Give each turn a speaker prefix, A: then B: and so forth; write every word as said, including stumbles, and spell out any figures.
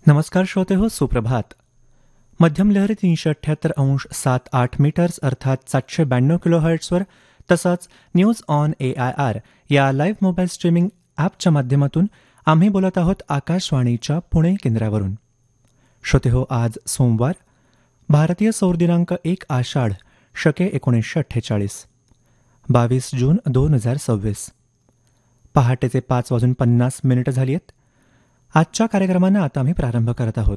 A: नमस्कार श्रोते हो, सुप्रभात. मध्यम लहरी तीनशे अठ्ठ्याहत्तर अंश सात आठ मीटर्स अर्थात सातशे ब्याण्णव किलो हर्ट्सवर तसंच news on A I R या लाईव्ह मोबाईल स्ट्रीमिंग ॲपच्या माध्यमातून आम्ही बोलत आहोत आकाशवाणीच्या पुणे केंद्रावरून. श्रोते हो, आज सोमवार, भारतीय सौर दिनांक एक आषाढ शके एकोणीसशे अठ्ठेचाळीस, बावीस जून दोन हजार सव्वीस. पहाटेचे पाच वाजून पन्नास मिनिटं झाली आहेत. आजच्या कार्यक्रमांना आता आम्ही प्रारंभ करत आहोत.